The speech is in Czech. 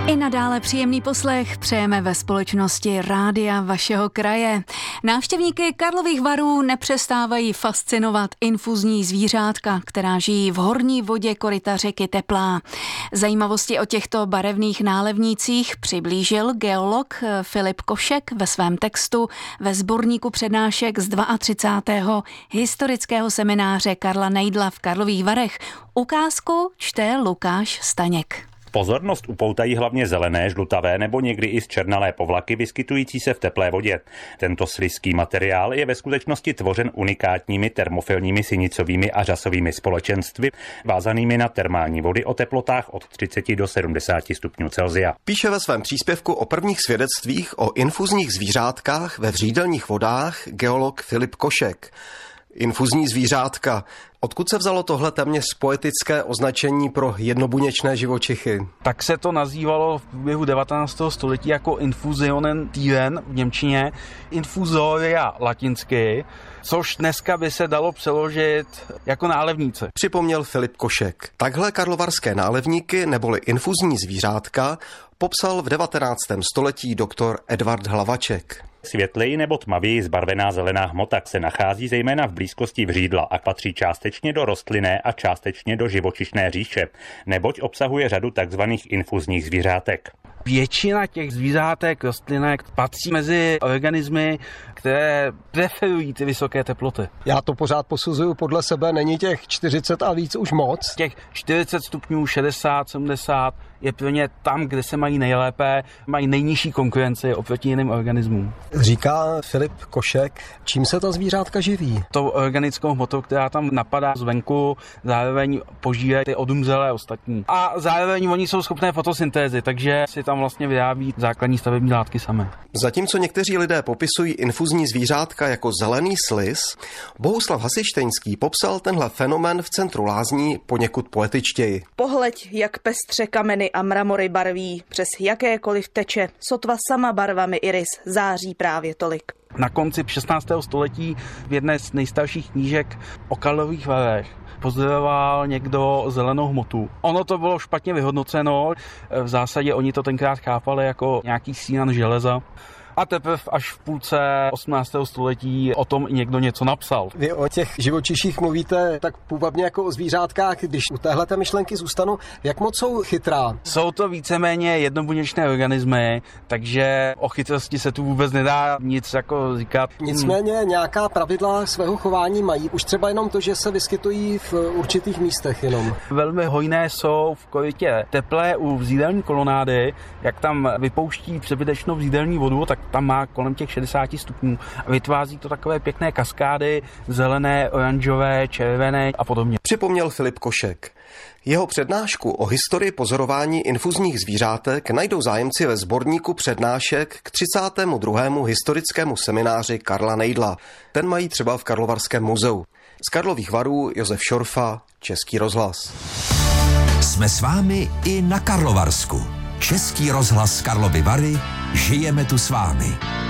I nadále příjemný poslech přejeme ve společnosti rádia vašeho kraje. Návštěvníky Karlových Varů nepřestávají fascinovat infuzní zvířátka, která žijí v horní vodě koryta řeky Teplá. Zajímavosti o těchto barevných nálevnících přiblížil geolog Filip Košek ve svém textu ve sborníku přednášek z 32. historického semináře Karla Nejdla v Karlových Varech. Ukázku čte Lukáš Staněk. Pozornost upoutají hlavně zelené, žlutavé nebo někdy i zčernalé povlaky vyskytující se v teplé vodě. Tento slizký materiál je ve skutečnosti tvořen unikátními termofilními sinicovými a řasovými společenstvy, vázanými na termální vody o teplotách od 30 do 70 stupňů Celsia. Píše ve svém příspěvku o prvních svědectvích o infuzních zvířátkách ve vřídelních vodách geolog Filip Košek. Infuzní zvířátka. Odkud se vzalo tohle téměř poetické označení pro jednobuněčné živočichy? Tak se to nazývalo v průběhu 19. století jako infusionen týren v němčině, infusoria latinsky, což dneska by se dalo přeložit jako nálevnice. Připomněl Filip Košek. Takhle karlovarské nálevníky neboli infuzní zvířátka popsal v 19. století doktor Edvard Hlavaček. Světleji nebo tmavěji zbarvená zelená hmota se nachází zejména v blízkosti vřídla a patří částečně do rostlinné a částečně do živočišné říše, neboť obsahuje řadu takzvaných infuzních zvířátek. Většina těch zvířátek, rostlinek patří mezi organismy, které preferují ty vysoké teploty. Já to pořád posuzuju podle sebe, není těch 40 a víc už moc? Těch 40 stupňů, 60, 70 je pro ně tam, kde se mají nejlépe, mají nejnižší konkurenci oproti jiným organismům. Říká Filip Košek, čím se ta zvířátka živí? Tou organickou hmotou, která tam napadá zvenku, zároveň požírají ty odumřelé ostatní. A zároveň oni jsou schopné fotosyntézy, takže si tam vlastně vyrábí základní stavební látky samé. Zatímco někteří lidé popisují infuzní zvířátka jako zelený sliz, Bohuslav Hasištejnský popsal tenhle fenomén v centru Lázní poněkud poetičtěji. Pohleď, jak pestře kameny a mramory barví, přes jakékoliv teče, sotva sama barvami iris září právě tolik. Na konci 16. století v jedné z nejstarších knížek o Karlových Varech pozoroval někdo zelenou hmotu. Ono to bylo špatně vyhodnoceno, v zásadě oni to tenkrát chápali jako nějaký sínan železa. A teprve až v půlce 18. století o tom někdo něco napsal. Vy o těch živočiších mluvíte tak půvabně jako o zvířátkách, když u téhleté myšlenky zůstanu, jak moc jsou chytrá? Jsou to víceméně jednobuněčné organismy, takže o chytrosti se tu vůbec nedá nic jako říkat. Nicméně nějaká pravidla svého chování mají, už třeba jenom to, že se vyskytují v určitých místech jenom. Velmi hojné jsou v korytě teplé u vzídelní kolonády, jak tam vypouští přebytečnou vzídelní vodu, tak tam má kolem těch 60 stupňů a vytváří to takové pěkné kaskády, zelené, oranžové, červené a podobně. Připomněl Filip Košek. Jeho přednášku o historii pozorování infuzních zvířátek najdou zájemci ve sborníku přednášek k 32. historickému semináři Karla Nejdla. Ten mají třeba v Karlovarském muzeu. Z Karlových Varů Josef Šorfa, Český rozhlas. Jsme s vámi i na Karlovarsku. Český rozhlas Karlovy Vary, žijeme tu s vámi.